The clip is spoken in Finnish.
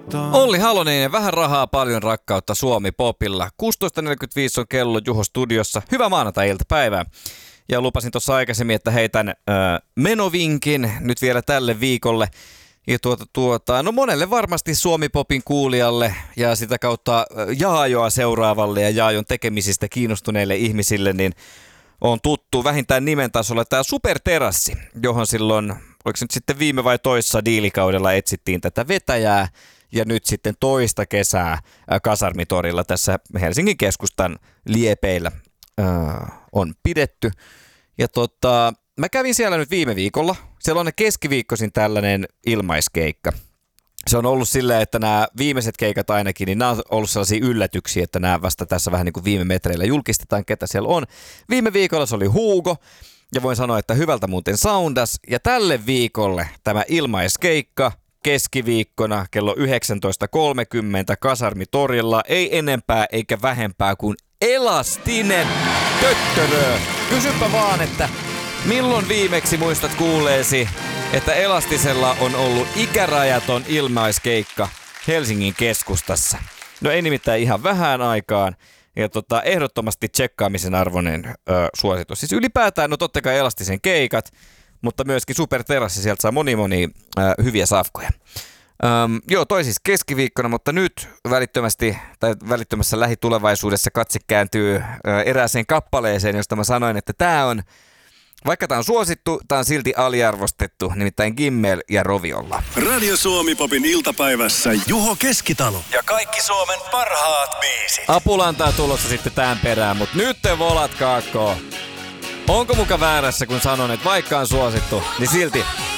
Olli Halonen ja vähän rahaa, paljon rakkautta Suomi Popilla. 16.45 on kello Juho studiossa. Hyvää maanantai-iltapäivää. Ja lupasin tuossa aikaisemmin, että heitän menovinkin nyt vielä tälle viikolle. Ja no monelle varmasti Suomi Popin kuulijalle ja sitä kautta Jaajoa seuraavalle ja Jaajon tekemisistä kiinnostuneille ihmisille, niin on tuttu vähintään nimen tasolla tämä Superterassi, johon silloin, oliko se nyt sitten viime vai toissa diilikaudella etsittiin tätä vetäjää. Ja nyt sitten toista kesää Kasarmitorilla tässä Helsingin keskustan liepeillä on pidetty. Ja mä kävin siellä nyt viime viikolla. Siellä on keskiviikkoisin tällainen ilmaiskeikka. Se on ollut silleen, että nämä viimeiset keikat ainakin, niin nämä on ollut sellaisia yllätyksiä, että nämä vasta tässä vähän niin kuin viime metreillä julkistetaan, ketä siellä on. Viime viikolla se oli Hugo, ja voin sanoa, että hyvältä muuten soundas. Ja tälle viikolle tämä ilmaiskeikka keskiviikkona kello 19.30 Kasarmitorilla, ei enempää eikä vähempää kuin Elastinen töttörö. Kysypä vaan, että milloin viimeksi muistat kuulleesi, että Elastisella on ollut ikärajaton ilmaiskeikka Helsingin keskustassa? No ei nimittäin ihan vähän aikaan. Ja ehdottomasti tsekkaamisen arvoinen suositus. Siis ylipäätään, no totta kai Elastisen keikat, mutta myöskin Superterassi, sieltä saa moni hyviä safkoja. Joo, toi siis keskiviikkona, mutta nyt välittömässä lähitulevaisuudessa katse kääntyy erääseen kappaleeseen, josta mä sanoin, että tää on, vaikka tää on suosittu, tää on silti aliarvostettu, nimittäin Gimmel ja Roviolla. Radio Suomi Popin iltapäivässä Juho Keskitalo. Ja kaikki Suomen parhaat biisit. Apulantaa tulossa sitten tämän perään, mutta nyt te volat kaakkoon. Onko muka väärässä, kun sanon, että vaikka on suosittu, niin silti